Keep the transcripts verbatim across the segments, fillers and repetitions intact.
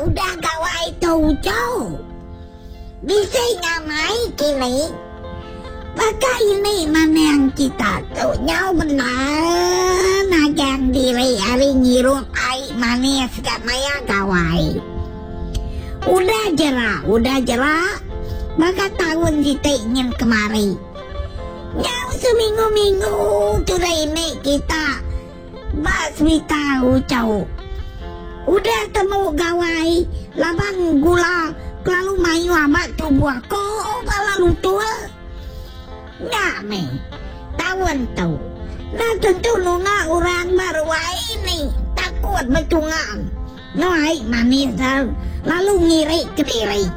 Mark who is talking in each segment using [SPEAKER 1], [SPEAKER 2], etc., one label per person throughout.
[SPEAKER 1] udah gawai tau jauh. Bisa nyamai kini. Maka ini mana yang kita tahu nyaw benar nagang diri hari ngirum ai mana sekat maya gawai. Udah jerak, udah jerak. Maka tahun kita ingin kemari. Nyaw seminggu-minggu sudah ini kita basmi tahu jauh. Udah temu gawai labang gula lalu mayu amat tubuh kok lalu tua. Nggak nih, tahun tahu. Nah tentu nuna orang baru ini takut becungan. Noi manis lalu ngiri ke diri.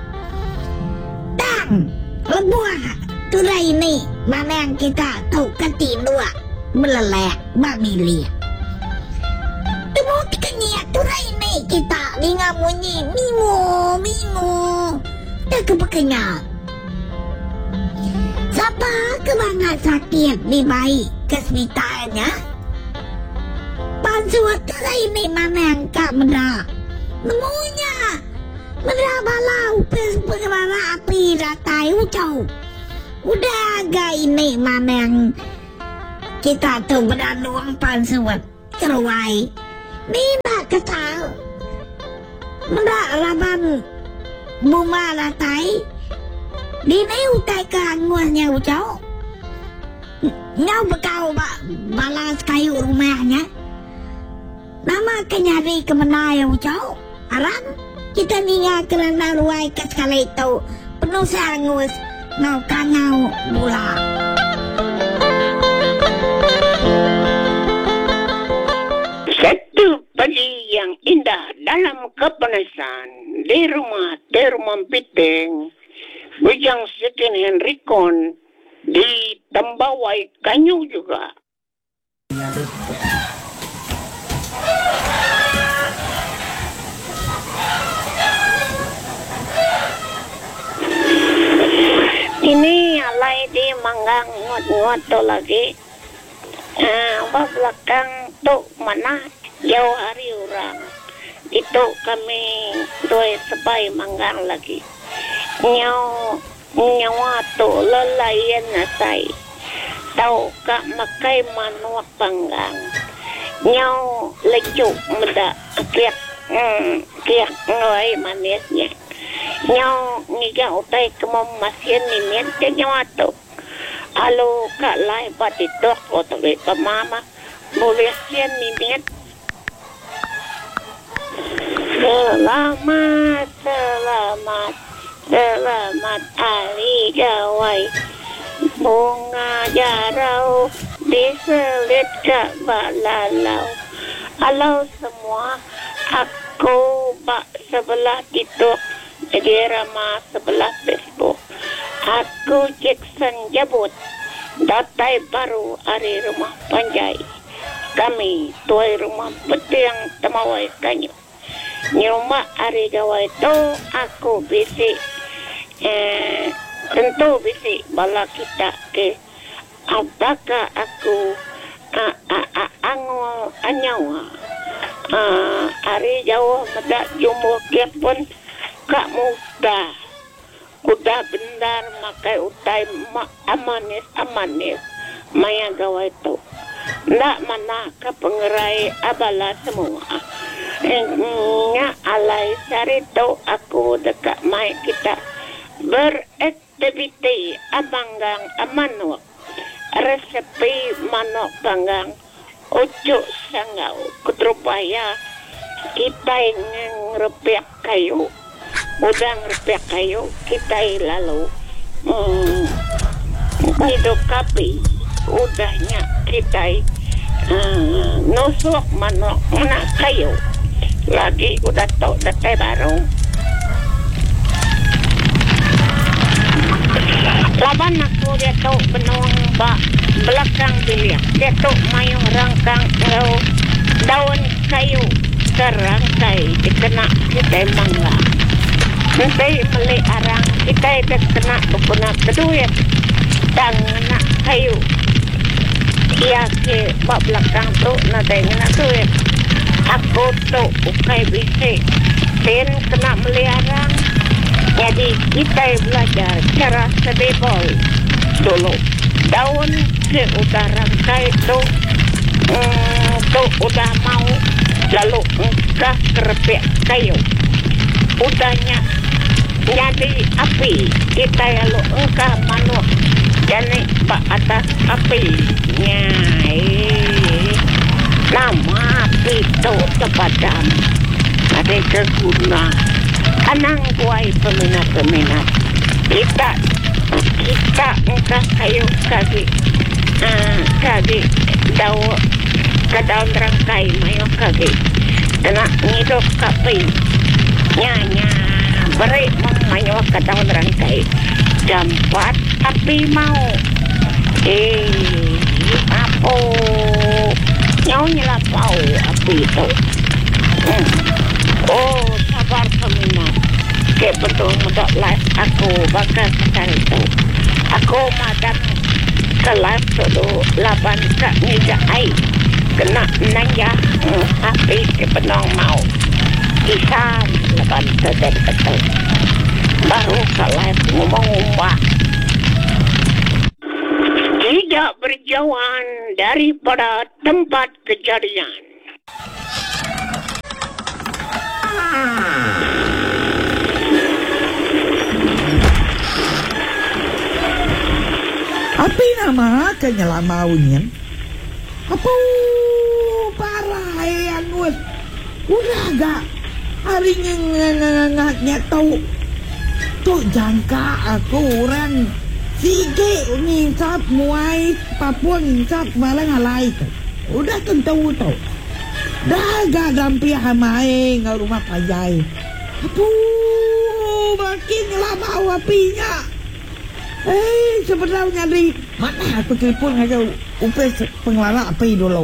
[SPEAKER 1] Dan lebuah sudah ini mana yang kita tahu ketidua meleleh bamilia. Temu kita niat sudah ini kita linga bunyi mimo mimo tak kepekenyang. Siapa kebangat sakit di bayi kesmitaannya? Pansuat sudah ini mana yang kak menda nemunya menda balau pengerara api ratai ucau. Udah agak ini mana yang kita tuh berdanuang pansuat keruai. Nina kesal menda laban buma ratai. Dini utai keangguannya ucau. Nyau bekau ba, balas kayu rumahnya. Nama kenyari kemenai ucau. Aran kita ninga kerana ruai kesekali itu penuh sangus ngau kangau bula.
[SPEAKER 2] Satu pagi yang indah dalam kepanasan di rumah Termon Piting. Bujang Second Henrikon di Tambawai Kanyu juga. Ini alay di manggang ngot-ngot to lagi. Ah, uh, belakang tu mana jauh hari orang. Itu kami dua sepai manggang lagi. Nyaw nyawa tu lelayan nasai tau kak makai manuak panggang nyaw lejuk meda kiak hmm, kiak ngoi manisnya nyaw ngiga utai kemam masien nimen ke nyawa tu alo kak lai patitok o tabe pamama boleh sien nimen selamat selamat Selamat hari gawai bunga jarau diselit ke balalau. Halo semua, aku bak sebelah TikTok, di ramah sebelah Facebook. Aku Jackson Jabut, datai baru hari rumah Panjai. Kami tuai rumah Petiang Tamawai Kanyu. Nyuma hari gawai tu aku bisik. Eh, tentu bisik bala kita ke apakah aku uh, uh, uh, angol anyawa uh, hari jauh medak jumbo pun kak muda kuda benar makai utai ma, amanis amanis maya gawai tu ndak mana ke pengerai abala semua nya alai sari tu aku dekat mai kita beraktiviti abanggang amanok resepi manok panggang ucuk sanggau kutrupaya kita ingin ngerepiak kayu udah ngerepiak kayu kita lalu hmm, hidup kapi udahnya kita hmm, nusuk manok mana kayu lagi udah tau datai baru laban aku dia tahu penuang bak belakang bilik dia tahu mayung rangkang uh, daun kayu serangkai dikena kita mangga nanti beli arang kita dah kena kena kedua dan nak kayu ia ke bak belakang tu nanti kena tu aku tu ukai bisik Tin kena melihara. Jadi kita belajar cara sedebol dulu. Daun ke udah rangkai tu, um, tu udah mau lalu engkau kerepek kayu. Udahnya jadi api kita lalu engkau manuk jadi pak atas api. Nyai nama api tu terpadam. Ada keguna. Anang kuai peminat-peminat. Kita kita engkau kayu kaki uh, kaki daun ke daun rangkai mayu kaki kena ngidup kapi nyanya beri mayu ke daun rangkai jampat api mau eh apa nyau nyelapau api itu hmm. Oh sabar peminat ke betul untuk live aku bakal sekali itu aku madam ke live dulu laban kak ngeja air kena nanya hmm, api ke penong mau kisah laban sedek betul baru ke live ngomong-ngomong tidak berjauhan daripada tempat kejadian.
[SPEAKER 3] Apa nama kenyelamaunya? Apa parah yang gue udah gak hari ngangatnya tahu tuh jangka aku orang sige ngisap muai Papua ngisap malang halai udah tentu tuh dah gak dampi hamai ngau rumah pajai apa makin nyelamau apinya. Eh, sebenarnya di mana aku telepon aja upes pengelola api dulu.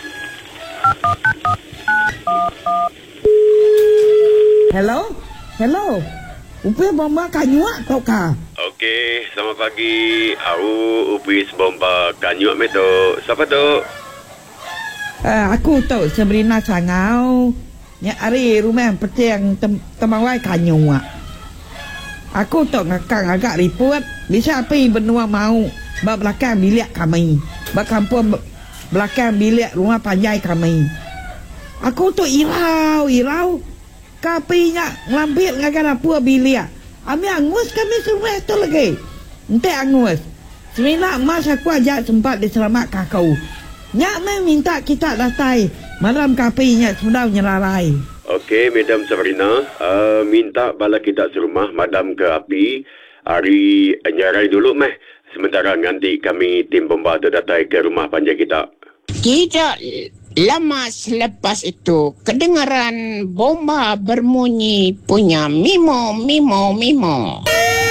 [SPEAKER 3] Hello? Hello? Upes bomba kanyuak tau kah?
[SPEAKER 4] Okey, selamat pagi. Aku upes bomba kanyuak meto. Siapa tu?
[SPEAKER 3] Uh, aku tahu Sabrina Sangau. Nya hari rumah peti yang tem temawai kanyuak. Aku tak ngakang agak report bisa api benua mau bak belakang bilik kami bak kampung belakang bilik rumah panjai kami. Aku tu irau irau kapinya nglampir ngakan apa bilik ami angus kami semua tu lagi ente angus semina mas aku ajak sempat diselamat kakau nyak me minta kita datai malam kapinya sudah nyelarai.
[SPEAKER 4] Okey, Madam Sabrina, uh, minta bala kita serumah madam ke api hari nyarai dulu meh. Sementara nanti kami tim bomba tu datai ke rumah panjai kita.
[SPEAKER 5] Tidak lama selepas itu kedengaran bomba berbunyi punya mimo mimo mimo.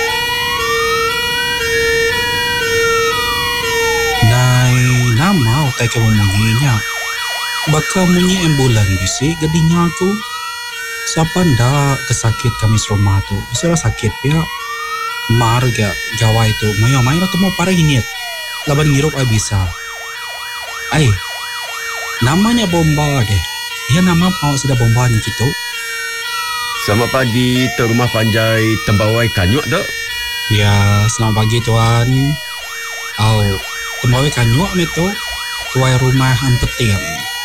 [SPEAKER 6] Nai nama utai ke bunyinya. Baka munyi ambulan bisi gadinya aku. Siapa ndak kesakit kami serumah tu. Bisa sakit pia. Marga Jawa itu mayo-mayo ketemu para init. Laban ngirup ay bisa. Ay, namanya bomba deh. Ya nama mau sudah bomba ni gitu.
[SPEAKER 4] Selamat pagi, tu rumah panjai Tembawai Kanyuak tak?
[SPEAKER 6] Ya, selamat pagi tuan. Au, Tembawai Kanyuak meto. Tuai rumah ampeting.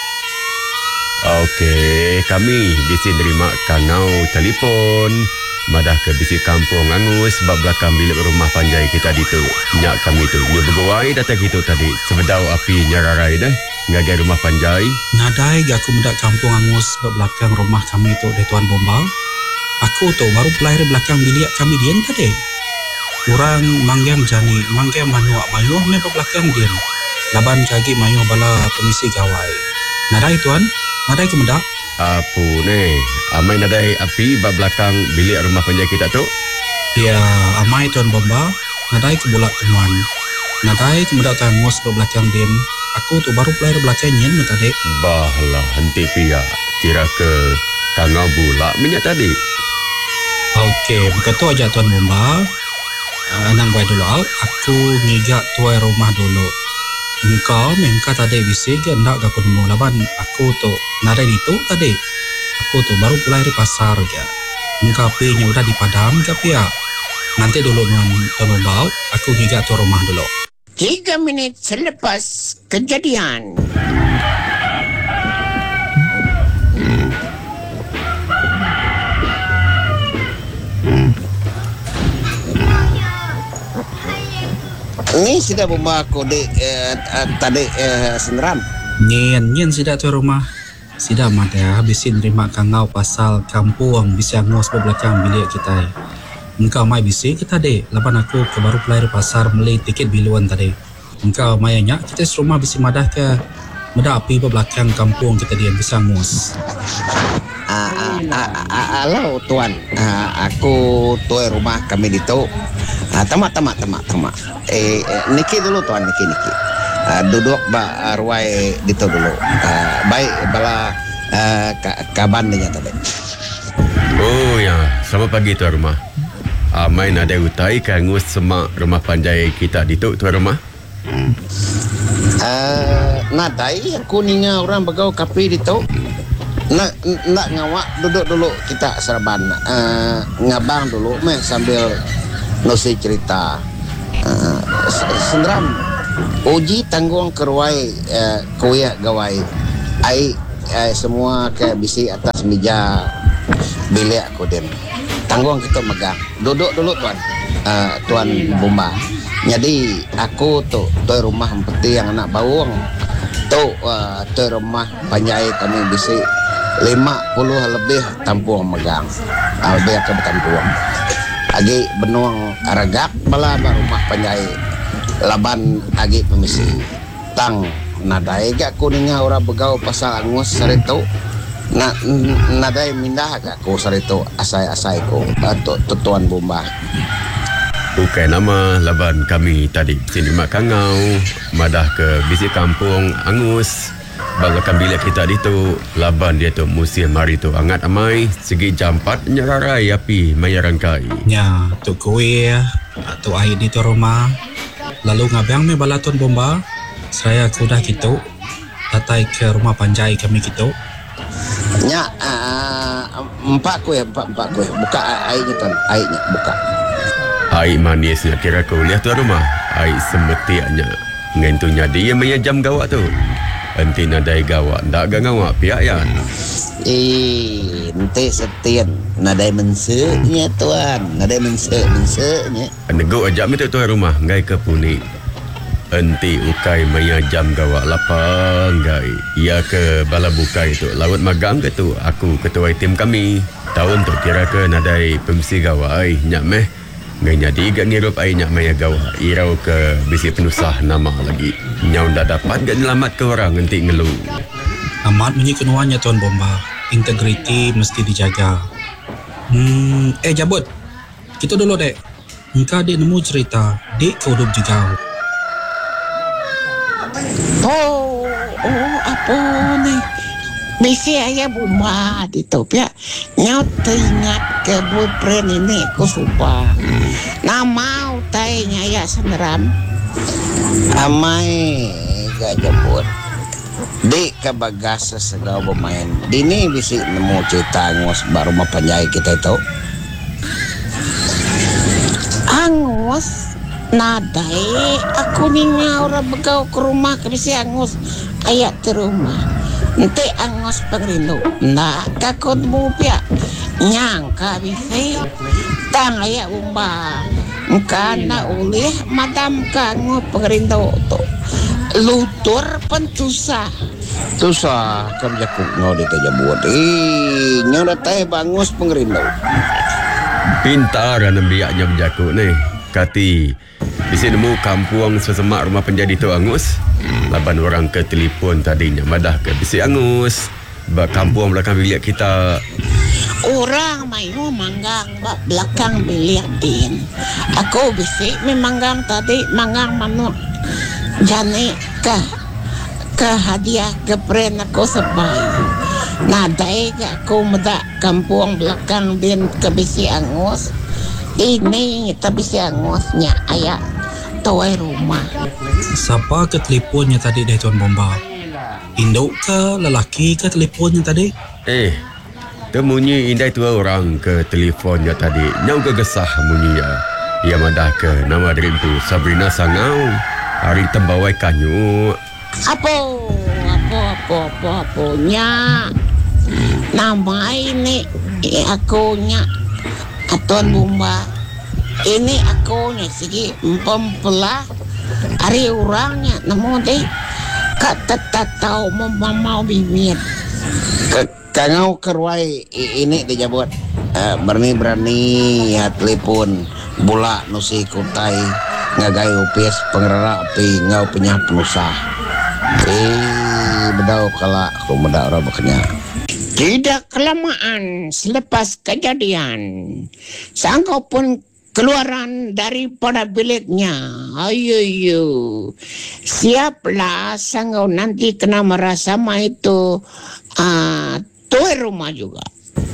[SPEAKER 4] Okey, kami bisi nerima kanau telefon. Madah ke bisi kampung angus sebab belakang bilik rumah panjai kita di tu. Nyak kami tu nyu bergawai datang gitu tadi. Sebedau api nyararai dah. Ngagai rumah panjai.
[SPEAKER 6] Nadai gak aku mendak kampung angus sebab belakang rumah kami tu de tuan bomba. Aku tu baru pelahir belakang bilik kami dian tadi. Kurang manggam jani, manggam manuak mayuh me belakang dian. Laban jagi mayuh bala pemisi gawai. Nadai tuan. Nadai ke mendak?
[SPEAKER 4] Apa ni? Amai nadai api bab belakang bilik rumah panjai kita tu?
[SPEAKER 6] Ya, amai tuan bomba. Nadai ke bulak temuan. Nadai ke mendak tangus bab belakang din. Aku tu baru pelahir belakang nyen me tadi.
[SPEAKER 4] Bah lah, henti pia. Kira ke kangau bulak minyak tadi.
[SPEAKER 6] Okey, bukan tu aja tuan bomba. Uh, nang buat dulu out. Aku ngigak tuai rumah dulu. Engkau, engkau tadi bisik ke ndak aku nemu laban aku tu nadai itu tadi. Aku tuh baru pulang dari pasar ya. Muka apinya udah dipadam ke pihak. Nanti dulu nuan Tuan Bombau, aku ngiga tuan rumah dulu.
[SPEAKER 5] Tiga menit selepas kejadian. Ini sudah bomba kode eh, tadi eh, seneram.
[SPEAKER 6] Nyen nyen sidak tuan rumah. Sidak mata habisin terima kangau pasal kampung bisa ngos belakang bilik kita. Engkau mai bisi kita dek. Lapan aku ke baru pelai pasar beli tiket biluan tadi. Engkau mai nyak kita serumah bisi madah ke madah api belakang kampung kita dia bisa ngos.
[SPEAKER 5] Ah, ah, ah, ah, halo tuan, ah, aku tuan rumah kami di tu. Ah, tamak tamak tamak tamak. Eh, eh niki dulu tuan niki niki. Ah, duduk ba arwai di tu dulu. Ah, baik bala ah, ka, kaban dia tadi.
[SPEAKER 4] Oh ya, selamat pagi tuan rumah. Amai ada utai kangus semak rumah panjai kita di tu tuan rumah.
[SPEAKER 5] Ah, nadai aku ninya orang begau kapi di tu. Nak nak ngawak duduk dulu kita serban uh, ngabang dulu meh sambil nusi cerita uh, sendram uji tanggung keruai uh, kuya gawai ai uh, semua ke bisi atas meja bilik aku den tanggung kita megang duduk dulu tuan uh, tuan Bomba. Jadi aku tu tuan rumah peti yang anak bawang tu uh, tuan rumah panjai kami bisi lima puluh lebih tampuang megang uh, lebih ke tampuang agi benuang aragak bala rumah panjai laban agi pemisi tang nadai gak kuninga ora begau pasal angus sarito na nadai mindah gak ku sarito asai-asai ku atau tuan Bomba.
[SPEAKER 4] Bukan nama laban kami tadi sini makangau madah ke bisi kampung angus. Banggakan bilik kita di tu laban dia tu musim hari tu angat amai segi jam empat nyerarai api mayarangkai.
[SPEAKER 6] Ya, tu kue, tu air di tu rumah. Lalu ngabang me bala Tuan Bomba. Saya sudah gitu datai ke rumah panjai kami gitu.
[SPEAKER 5] Nya uh, empat kue empat empat kue buka airnya tuan airnya buka.
[SPEAKER 4] Air manisnya kira kau lihat tuan rumah. Air semetiaknya ngentunya dia menyajam gawak tu. Enti nadai gawak ndak gangawak pihak ya.
[SPEAKER 5] Eh, ente setian nadai menseknya tuan, nadai mensek menseknya.
[SPEAKER 4] Nego ajak minta tuan rumah ngai ke puni. Enti ukai menyajam gawak lapang gai. Ia ke bala bukai tu laut magang ke tu aku ketua tim kami. Tahun tu kira ke nadai pemsi gawak ai nyak meh. Ngai nyadi gak ngirup ai nyak maya gawak irau ke bisi penusah nama lagi. Nyau ndak dapat gak nyelamat ke orang enti ngelu.
[SPEAKER 6] Amat bunyi kenuannya Tuan Bomba. Integriti mesti dijaga. Hmm, eh Jabut. Kita dulu dek. Engkau dek nemu cerita. Dek kau hidup juga.
[SPEAKER 5] Oh, oh apa ni? Mesti ayah Bomba di Topia. Nyau teringat ke boyfriend ini aku sumpah. Nama utainya ya seneram. Amai gak Jabut. Di ke bagas segala bermain. Dini bisi nemu cerita angus baru rumah panjai kita itu. Angus nadai aku ninya orang begau ke rumah ke bisi angus ayat di rumah. Nanti angus pengrindu. Nah kakut bupia nyangka bisi tang ayat Bomba. Karena oleh madam kangu pengrindu tu. Lutur pentusah tusah kam jakuk ngau de taja buat eh nyau datai bangus pengrindu
[SPEAKER 4] Pintar dan biaknya berjakuk ni. Kati di sini nemu kampung sesemak rumah penjadi tu angus. Laban orang ke telefon tadinya madah ke bisi angus. Ba kampung belakang bilik kita.
[SPEAKER 5] Orang mayu manggang bak belakang bilik din. Aku bisi memanggang tadi manggang manut. Jani ke ke hadiah ke pren aku sebai. Nadai ke aku medak kampung belakang din ke bisi angus. Ini tabisi angusnya ayah tuai rumah.
[SPEAKER 6] Siapa ke teleponnya tadi deh Tuan Bomba? Induk ke lelaki ke teleponnya tadi?
[SPEAKER 4] Eh, Temunyi indai tua orang ke telefonnya tadi. Nyau gegesah munyinya. Ia madah ke nama diriku Sabrina Sangau. Hari tembawai kanyu.
[SPEAKER 2] Apa? Apa? Apa? Apa? Apa? Nya. Nama ini aku nya. Tuan Bumba. Ini aku nya segi pempelah. Hari orangnya. Namun deh. Kata tak tahu mau bibir.
[SPEAKER 5] Kangau kerwai ini dijabut uh, berani-berani ya telepon bola nusi kutai ngagai upis pengerara api ngau punya penusah eh bedau kala aku medak orang bekenya.
[SPEAKER 2] Tidak kelamaan selepas kejadian Sangkau pun keluaran daripada biliknya. Ayo, siaplah Sangkau nanti kena merasa sama itu uh, tuan rumah juga.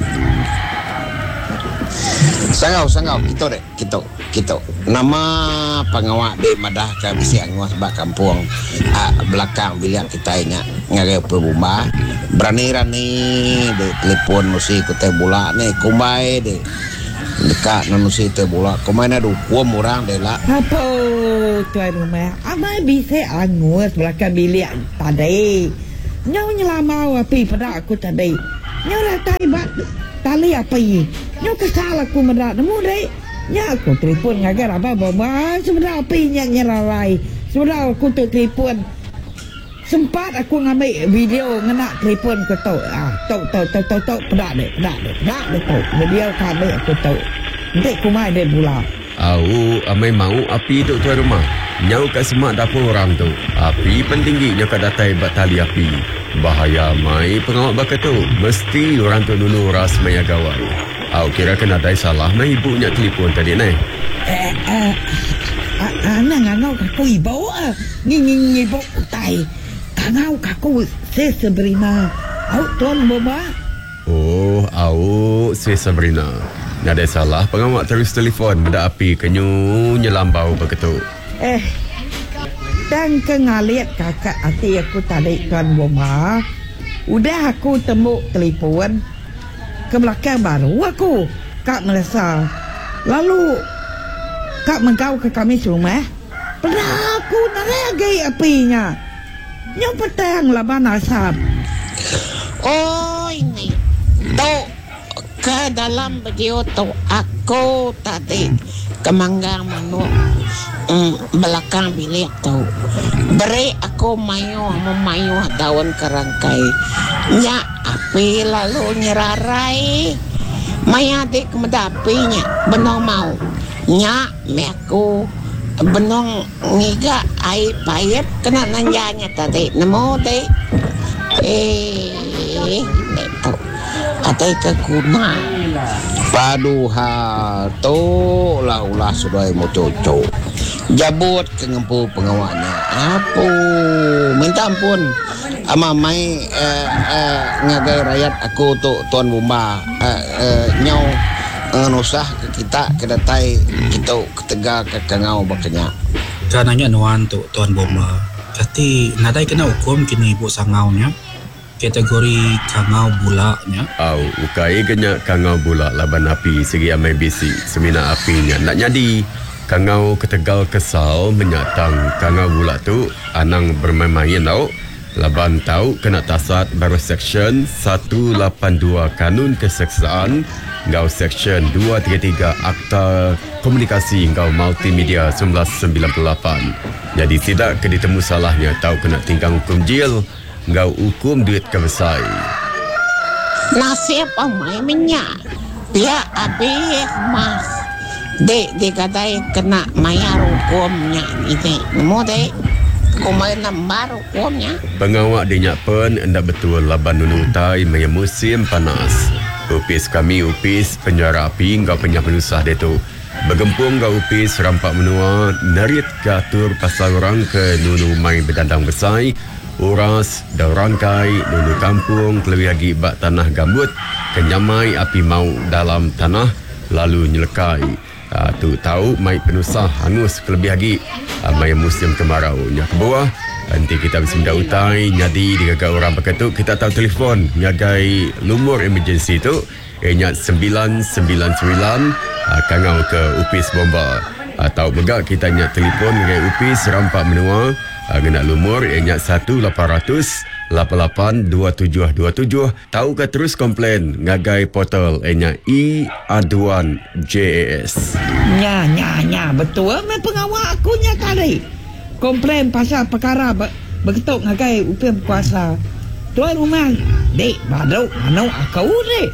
[SPEAKER 5] Sangau, sangau, kita dek, kita, kita. Nama pengawak di madah ke bisi angus bak kampung uh, belakang bilik kita nya ngagai pebumba. Berani-rani de telepon musi kutai bola ni kumbai de. Dekat nanusi teh bola. Kemana ada hukum orang deh lah.
[SPEAKER 3] Apa tuan rumah? Amai bisa angus belakang bilik tadi. Nyau nyelamau api pada aku tadi. Nyau ratai bat tali api. Nyau kesal aku mendak nemu deh. Nyau aku telefon ngagar apa bawa sebenarnya api yang nyerarai. Sebenarnya aku tu telefon. Sempat aku ngambil video ngena telefon ke tu. Ah, tu tu tu tu tu pedak deh, pedak deh, pedak deh tu. Video kami aku tu. Nanti aku main deh pula.
[SPEAKER 4] Au, amai mau api duk tuan rumah. Nyau kat semak dapur orang tu. Api pentinggi nyau kat datai batali api. Bahaya mai pengawak bakat tu. Mesti orang tu dulu ras maya gawai. Au, kira kena ada salah mai ibunya telefon tadi ni.
[SPEAKER 3] Eh, eh, anak ngangau kaku ibu ah. Ni ni ibu utai. Ngau kaku se Sabrina. Au tuan boba.
[SPEAKER 4] Oh, au se Sabrina. Nada salah pengawak terus telefon benda api kenyu nyelambau begitu.
[SPEAKER 3] Eh. Dan kengaliat kakak hati aku tadi tuan boba. Udah aku temu telefon ke belakang baru aku kak merasa. Lalu kak mengkau ke kami rumah. Pernah aku naragai apinya. Yang petang laban asap.
[SPEAKER 2] Oh ini tu ke dalam video tu aku tadi kemanggang manu mm, belakang bilik tu beri aku mayu memayu daun kerangkai nya api lalu nyerarai maya dik medapinya benong mau nya meku benong ngiga air payet kena nanjanya tadi nemu deh eh itu ada ke guna
[SPEAKER 5] Paduha tu lah ulah sudah mau cocok. Jabut ke ngempu pengawaknya. Apa? Minta ampun. Ama mai eh, eh, ngagai rakyat aku tu tuan Bumba eh, eh, nyau nusah ke kita ke datai kita ketega ke kangau bakanya.
[SPEAKER 6] Kananya nuan tu tuan Bumba. Tapi nadai kena hukum kini ibu sangaunya. Kategori kangau bulaknya.
[SPEAKER 4] Au, ukai genya kangau bulak laban api segi amai bisi semina apinya nak jadi. Kangau ketegal kesal menyatang kangau bulak tu anang bermain-main tau. Laban tahu kena tasat baru seksyen seratus lapan puluh dua Kanun Keseksaan, ngau seksyen dua tiga tiga Akta Komunikasi ngau Multimedia seribu sembilan ratus sembilan puluh lapan. Jadi tidak ke ditemu salahnya tahu kena tingkang hukum jil, ngau hukum duit kebesai.
[SPEAKER 2] Nasib amai minyak. Dia habis mas. Dek dikatai kena mayar hukumnya ini. Mau dek. Kumai nambar hukumnya.
[SPEAKER 4] Pengawak dinyak pun hendak betul laban nunutai maya musim panas. Upis kami upis penjara api ngau penyah penusah dia tu. Bergempung ngau upis rampak menua narit katur pasal orang ke nunu mai bedandang besai. Uras, daurangkai, nunu kampung, kelebih lagi bak tanah gambut, kenyamai api mau dalam tanah, lalu nyelekai. Uh, tu tahu mai penusah hangus kelebih lagi uh, mai musim kemarau nya ke bawah Nanti kita bisa minta utai nyadi digagai orang berketuk. Kita tahu telefon ngagai lumur emergency tu ianya sembilan sembilan sembilan kangau ke Upis Bomba. Atau begak kita nyak telefon ngagai Upis Rampak Menua ngena lumur ianya satu lapan ratus lapan lapan dua tujuh dua tujuh. Tahu ke terus komplain ngagai portal ianya E Aduan J A S.
[SPEAKER 3] Nya nya nya betul me pengawal aku nya kali. Komplain pasal perkara be, begitu ngagai upim kuasa. Tuan rumah, dek badau anu aku dek.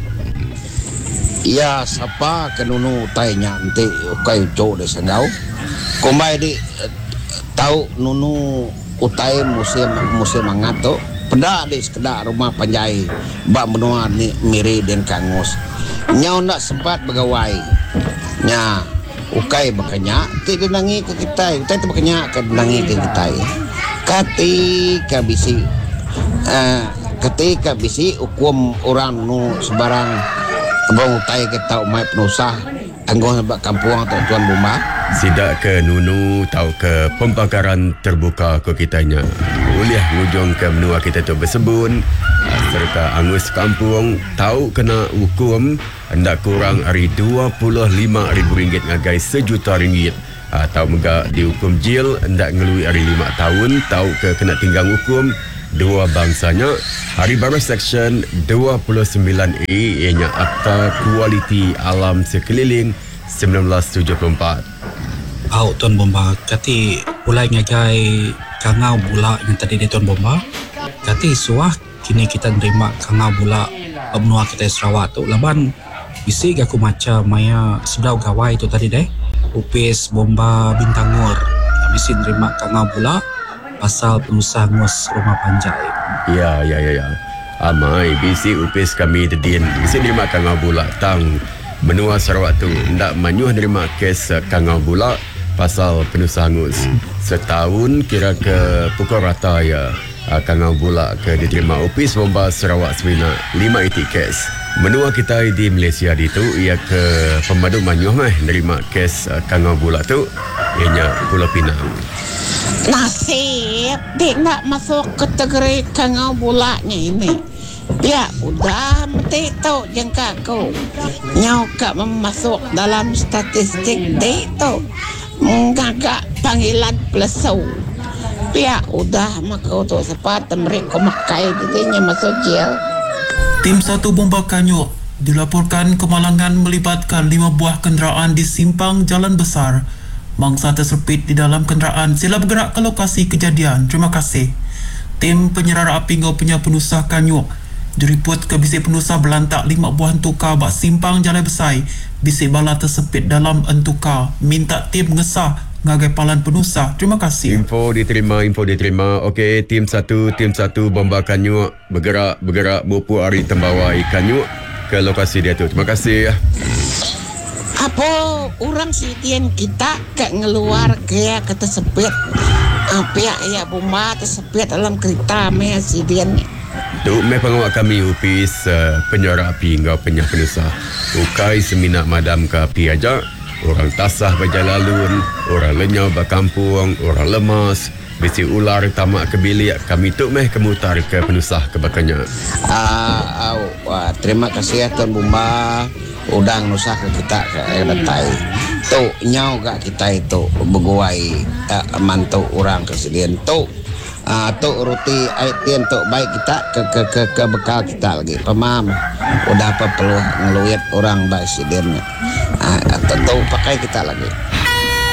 [SPEAKER 5] Ya siapa kenunu tanya nanti kai jo de sengau. Kombai di tahu nunu utai musim musim mangato peda di sekedar rumah panjai bak menua ni miri dan kangus nyau nak sempat begawai nya ukai bakanya ti denangi ke kita utai tu bakanya ke denangi ke kita ketika bisi uh, ketika bisi hukum orang nu sebarang bang utai kita umai penusah anggo bak kampung atau tuan rumah
[SPEAKER 4] sidak ke nunu tahu ke pembakaran terbuka ke kitanya. Uliah ngujung ke menua kita tu bersebun serta angus kampung tahu kena hukum hendak kurang hari dua puluh lima ribu ringgit ngagai sejuta ringgit. Tahu mega dihukum jil hendak ngelui hari lima tahun tahu ke kena tinggal hukum dua bangsanya. Hari baru section dua puluh sembilan A ianya Akta Kualiti Alam Sekeliling sembilan belas tujuh puluh empat.
[SPEAKER 6] Au Tuan Bomba kati ulai ngagai kangau bula yang tadi di Tuan Bomba kati suah kini kita nerima kangau bula benua kita Sarawak tu laban bisi aku maca maya sedau gawai tu tadi deh Upis Bomba Bintangor bisi nerima kangau bula pasal penusah ngus rumah panjai.
[SPEAKER 4] Ya ya ya ya. Amai bisi Upis kami tedin bisi nerima kangau bula tang menua Sarawak tu hendak menyuh nerima kes kangau bula pasal penusah angus. Setahun kira ke pukul rata ya kangau bula ke diterima Upis Bomba Sarawak Semina lima iti kes. Menua kita di Malaysia di tu ia ke pemadu manyuh meh nerima kes kangau bula tu ianya Pulau Pinang.
[SPEAKER 2] Nasib dia nak masuk kategori kangau bulanya ini. Ya udah mesti tahu jangka kau nyau kak memasuk dalam statistik dia tu ngagak panggilan pelesau. Ya udah maka tu sempat mereka makai dia masuk jail.
[SPEAKER 7] Tim satu Bomba Kanyuk dilaporkan kemalangan melibatkan lima buah kenderaan di simpang Jalan Besar. Mangsa tersepit di dalam kenderaan. Sila bergerak ke lokasi kejadian. Terima kasih. Tim penyerara api Ngau-Penya Penusah Kanyuk diriput ke bisi penusah belantak lima buah entuka bak simpang Jalan Besar. Bisi bala tersepit dalam entuka. Minta tim ngesah ngagai palan penusah. Terima kasih.
[SPEAKER 4] Info diterima, info diterima. Okey, tim satu, tim satu Bomba Kanyuk bergerak, bergerak bupu hari tembawai Kanyuk ke lokasi dia tu. Terima kasih.
[SPEAKER 2] Apa orang sidian kita ke ngeluar ke ke tersepit. Pihak ya Bomba tersepit dalam kereta meh sidian.
[SPEAKER 4] Tu meh pengawal kami Upis uh, penyara api Ngau-Penya Penusah. Ukai seminat madam ke api aja. Orang tasah berjalalun, orang lenyau berkampung, orang lemas, bisi ular tamak ke bilik. Kami tu meh kemutar ke penusah kebakanya.
[SPEAKER 5] Ah, uh, uh, terima kasih ya Tuan Bomba. Udang nusah ke kita ke air datai. Tu nyau gak kita itu beguai uh, mantu orang kesedihan tu. Ah, tu ruti aitian tu baik kita ke ke ke ke bekal kita lagi. Pemam. Udah apa perlu ngeluit orang baik sedien. Ah, atau tu pakai kita lagi.